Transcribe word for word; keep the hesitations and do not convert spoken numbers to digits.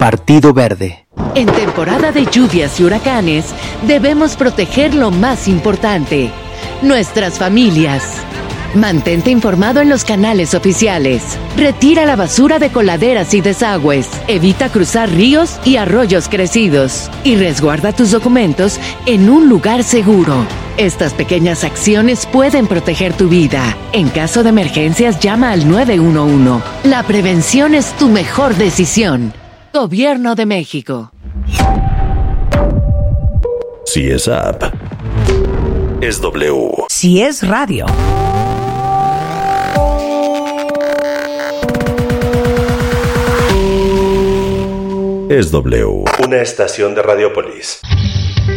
Partido Verde. En temporada de lluvias y huracanes, debemos proteger lo más importante, nuestras familias. Mantente informado en los canales oficiales. Retira la basura de coladeras y desagües. Evita cruzar ríos y arroyos crecidos. Y resguarda tus documentos en un lugar seguro. Estas pequeñas acciones pueden proteger tu vida. En caso de emergencias, llama al nueve uno uno. La prevención es tu mejor decisión. Gobierno de México. Si es app, es W. Si es radio, es W. Una estación de Radiopolis.